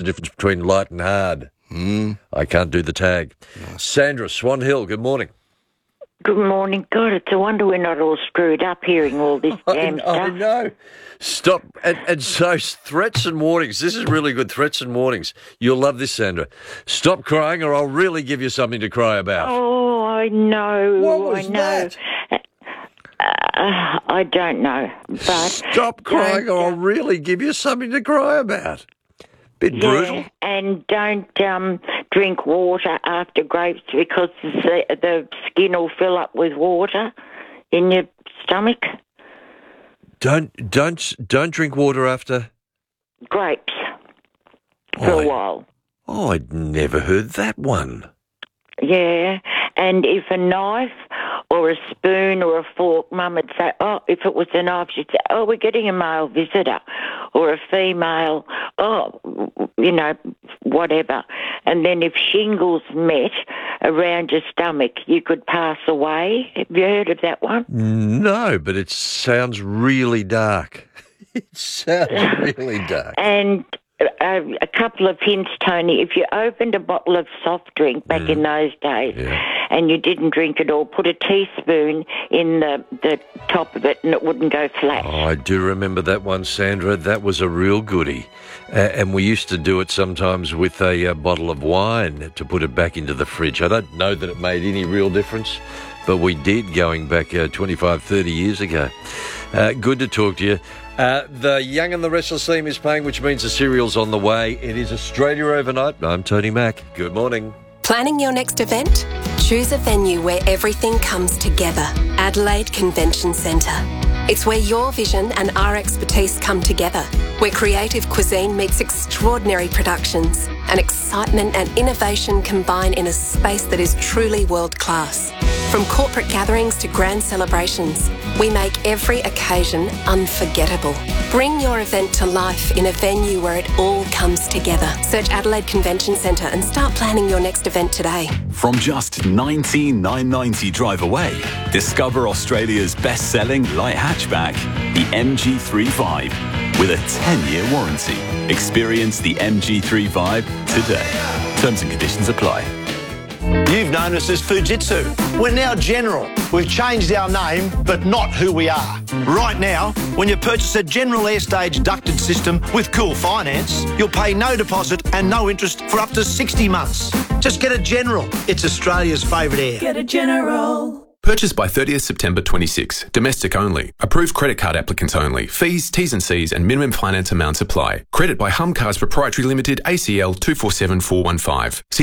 difference between light and hard. I can't do the tag. Nice. Sandra, Swan Hill, good morning. Good morning. God, it's a wonder we're not all screwed up hearing all this damn stuff. I know. Stop. And so threats and warnings. This is really good, threats and warnings. You'll love this, Sandra. Stop crying or I'll really give you something to cry about. Oh, I know. What was that? I don't know. But stop crying or I'll really give you something to cry about. Bit brutal. And don't drink water after grapes because the skin will fill up with water in your stomach. Don't drink water after grapes for a while. Oh, I'd never heard that one. Yeah, and if a knife or a spoon or a fork, Mum would say, oh, if it was a knife, she'd say, oh, we're getting a male visitor, or a female, whatever. And then if shingles met around your stomach, you could pass away. Have you heard of that one? No, but it sounds really dark. It sounds really dark. And a couple of hints, Tony. If you opened a bottle of soft drink back in those days and you didn't drink it all, put a teaspoon in the top of it and it wouldn't go flat. Oh, I do remember that one, Sandra. That was a real goodie. And we used to do it sometimes with a bottle of wine to put it back into the fridge. I don't know that it made any real difference, but we did going back 25, 30 years ago. Good to talk to you. The Young and the Restless theme is playing, which means the serial's on the way. It is Australia Overnight. I'm Tony Mack. Good morning. Planning your next event? Choose a venue where everything comes together. Adelaide Convention Centre. It's where your vision and our expertise come together, where creative cuisine meets extraordinary productions and excitement and innovation combine in a space that is truly world-class. From corporate gatherings to grand celebrations, we make every occasion unforgettable. Bring your event to life in a venue where it all comes together. Search Adelaide Convention Centre and start planning your next event today. From just $19,990 drive away, discover Australia's best-selling light hatchback, the MG3 Vibe, with a 10-year warranty. Experience the MG3 Vibe today. Terms and conditions apply. You've known us as Fujitsu. We're now General. We've changed our name, but not who we are. Right now, when you purchase a General Airstage ducted system with Cool Finance, you'll pay no deposit and no interest for up to 60 months. Just get a General. It's Australia's favourite air. Get a General. Purchase by 30th September 26. Domestic only. Approved credit card applicants only. Fees, T's and C's and minimum finance amounts apply. Credit by Humcars Proprietary Limited, ACL 247415. See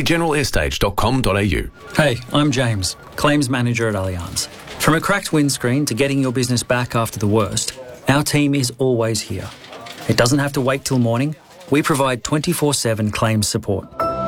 generalairstage.com.au. Hey, I'm James, Claims Manager at Allianz. From a cracked windscreen to getting your business back after the worst, our team is always here. It doesn't have to wait till morning. We provide 24/7 claims support.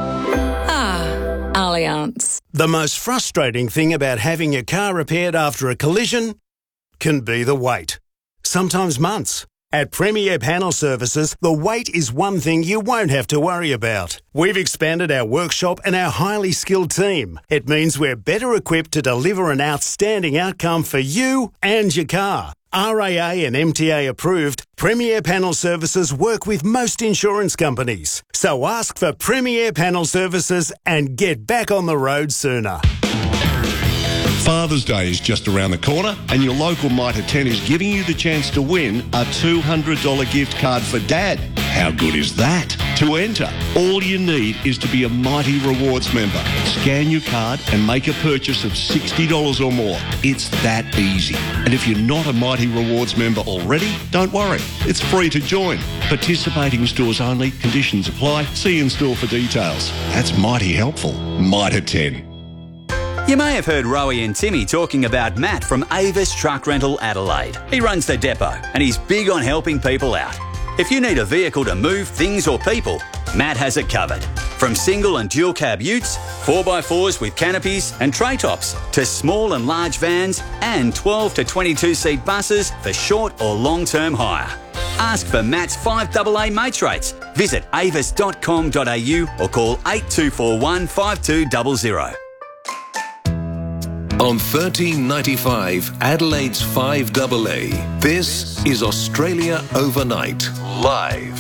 Allianz. The most frustrating thing about having your car repaired after a collision can be the wait. Sometimes months. At Premier Panel Services, the wait is one thing you won't have to worry about. We've expanded our workshop and our highly skilled team. It means we're better equipped to deliver an outstanding outcome for you and your car. RAA and MTA approved, Premier Panel Services work with most insurance companies. So ask for Premier Panel Services and get back on the road sooner. Father's Day is just around the corner and your local Mitre 10 is giving you the chance to win a $200 gift card for Dad. How good is that? To enter, all you need is to be a Mighty Rewards member. Scan your card and make a purchase of $60 or more. It's that easy. And if you're not a Mighty Rewards member already, don't worry. It's free to join. Participating stores only. Conditions apply. See in store for details. That's mighty helpful. Mitre 10. You may have heard Rowie and Timmy talking about Matt from Avis Truck Rental Adelaide. He runs the depot and he's big on helping people out. If you need a vehicle to move things or people, Matt has it covered. From single and dual cab utes, 4x4s with canopies and tray tops, to small and large vans and 12 to 22 seat buses for short or long-term hire. Ask for Matt's 5AA mates rates. Visit avis.com.au or call 8241 5200. On 1395 Adelaide's 5AA, this is Australia Overnight, live.